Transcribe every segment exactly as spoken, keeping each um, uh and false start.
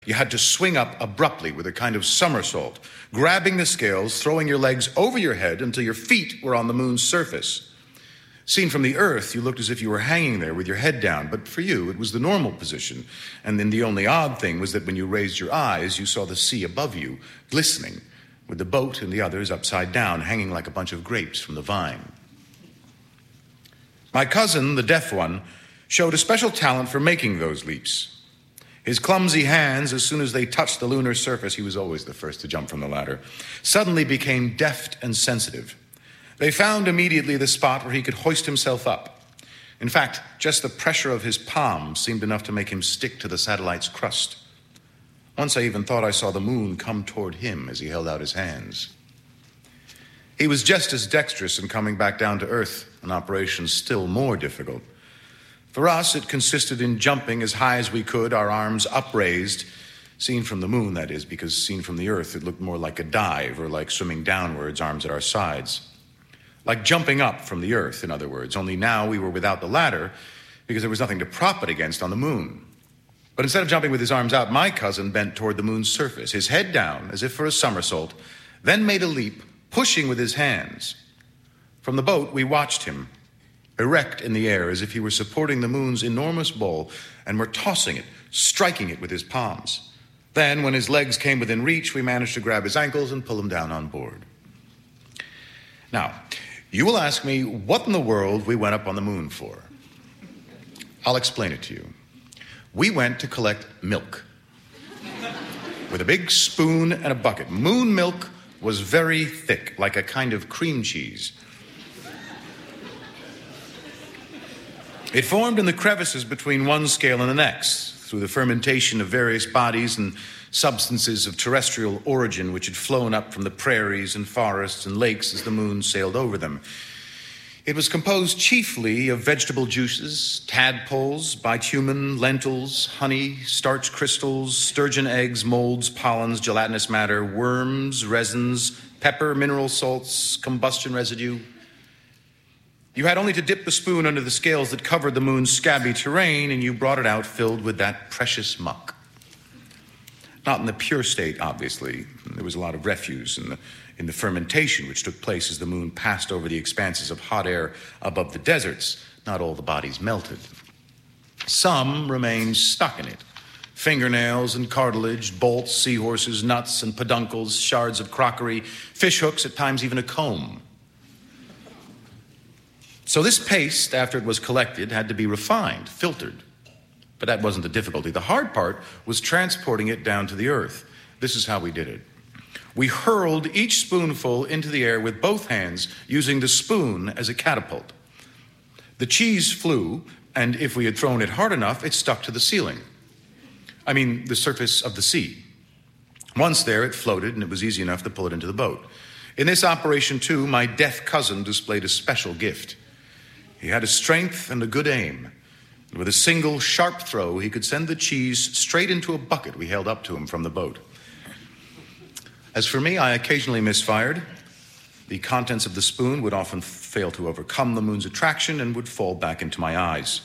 You had to swing up abruptly with a kind of somersault, grabbing the scales, throwing your legs over your head until your feet were on the moon's surface. Seen from the Earth, you looked as if you were hanging there with your head down, but for you, it was the normal position. And then the only odd thing was that when you raised your eyes, you saw the sea above you, glistening, with the boat and the others upside down, hanging like a bunch of grapes from the vine. My cousin, the deaf one, showed a special talent for making those leaps. His clumsy hands, as soon as they touched the lunar surface, he was always the first to jump from the ladder, suddenly became deft and sensitive. They found immediately the spot where he could hoist himself up. In fact, just the pressure of his palms seemed enough to make him stick to the satellite's crust. Once I even thought I saw the moon come toward him as he held out his hands. He was just as dexterous in coming back down to Earth, an operation still more difficult. For us, it consisted in jumping as high as we could, our arms upraised, seen from the moon, that is, because seen from the Earth, it looked more like a dive or like swimming downwards, arms at our sides. Like jumping up from the Earth, in other words, only now we were without the ladder because there was nothing to prop it against on the moon. But instead of jumping with his arms out, my cousin bent toward the moon's surface, his head down, as if for a somersault, then made a leap, pushing with his hands. From the boat, we watched him, erect in the air as if he were supporting the moon's enormous ball and were tossing it, striking it with his palms. Then, when his legs came within reach, we managed to grab his ankles and pull him down on board. Now, you will ask me what in the world we went up on the moon for. I'll explain it to you. We went to collect milk with a big spoon and a bucket. Moon milk was very thick, like a kind of cream cheese. It formed in the crevices between one scale and the next, through the fermentation of various bodies and substances of terrestrial origin which had flown up from the prairies and forests and lakes as the moon sailed over them. It was composed chiefly of vegetable juices, tadpoles, bitumen, lentils, honey, starch crystals, sturgeon eggs, molds, pollens, gelatinous matter, worms, resins, pepper, mineral salts, combustion residue. You had only to dip the spoon under the scales that covered the moon's scabby terrain, and you brought it out filled with that precious muck. Not in the pure state, obviously. There was a lot of refuse in the, in the fermentation which took place as the moon passed over the expanses of hot air above the deserts. Not all the bodies melted. Some remained stuck in it. Fingernails and cartilage, bolts, seahorses, nuts and peduncles, shards of crockery, fish hooks, at times even a comb. So this paste, after it was collected, had to be refined, filtered. But that wasn't the difficulty. The hard part was transporting it down to the Earth. This is how we did it. We hurled each spoonful into the air with both hands, using the spoon as a catapult. The cheese flew, and if we had thrown it hard enough, it stuck to the ceiling. I mean, the surface of the sea. Once there, it floated, and it was easy enough to pull it into the boat. In this operation, too, my deaf cousin displayed a special gift. He had a strength and a good aim. And with a single sharp throw, he could send the cheese straight into a bucket we held up to him from the boat. As for me, I occasionally misfired. The contents of the spoon would often fail to overcome the moon's attraction and would fall back into my eyes.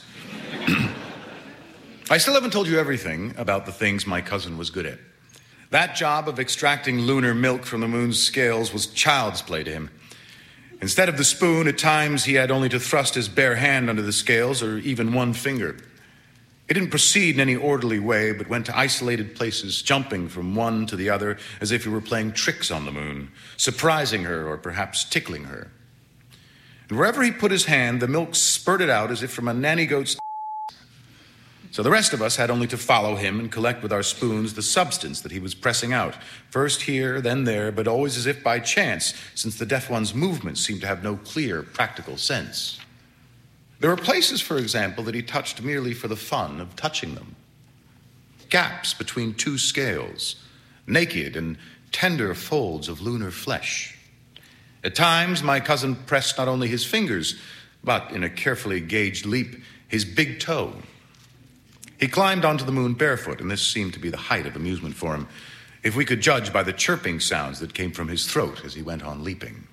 I still haven't told you everything about the things my cousin was good at. That job of extracting lunar milk from the moon's scales was child's play to him. Instead of the spoon, at times he had only to thrust his bare hand under the scales or even one finger. It didn't proceed in any orderly way, but went to isolated places, jumping from one to the other as if he were playing tricks on the moon, surprising her or perhaps tickling her. And wherever he put his hand, the milk spurted out as if from a nanny goat's. So the rest of us had only to follow him and collect with our spoons the substance that he was pressing out, first here, then there, but always as if by chance, since the deaf one's movements seemed to have no clear, practical sense. There were places, for example, that he touched merely for the fun of touching them. Gaps between two scales, naked and tender folds of lunar flesh. At times, my cousin pressed not only his fingers, but, in a carefully gauged leap, his big toe. He climbed onto the moon barefoot, and this seemed to be the height of amusement for him, if we could judge by the chirping sounds that came from his throat as he went on leaping.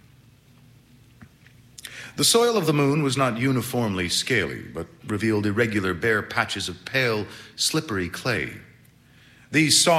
The soil of the moon was not uniformly scaly, but revealed irregular bare patches of pale, slippery clay. These soft